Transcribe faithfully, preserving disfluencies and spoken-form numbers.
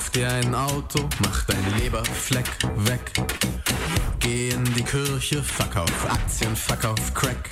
Kauf dir ein Auto, mach dein Leberfleck weg. Geh in die Kirche, fuck auf Aktien, fuck auf Crack.